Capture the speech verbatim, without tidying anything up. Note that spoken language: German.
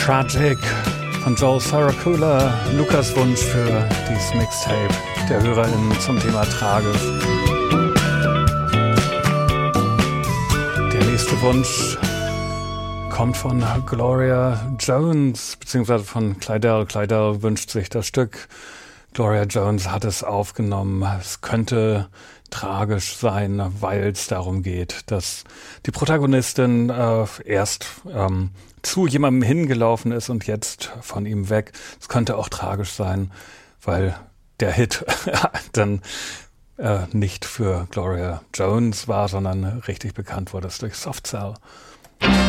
Tragic von Joel Saracula, Lukas Wunsch für dieses Mixtape der HörerInnen zum Thema tragisch. Der nächste Wunsch kommt von Gloria Jones, beziehungsweise von Clydell. Clydell wünscht sich das Stück. Gloria Jones hat es aufgenommen. Es könnte tragisch sein, weil es darum geht, dass die Protagonistin äh, erst ähm, zu jemandem hingelaufen ist und jetzt von ihm weg. Es könnte auch tragisch sein, weil der Hit dann äh, nicht für Gloria Jones war, sondern richtig bekannt wurde es durch Soft Cell.